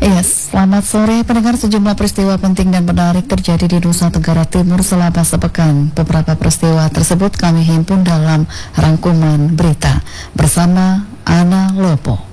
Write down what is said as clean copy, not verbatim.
Iya, selamat sore pendengar. Sejumlah peristiwa penting dan menarik terjadi di Nusa Tenggara Timur selama sepekan. Beberapa peristiwa tersebut kami himpun dalam rangkuman berita bersama Ana Lopo.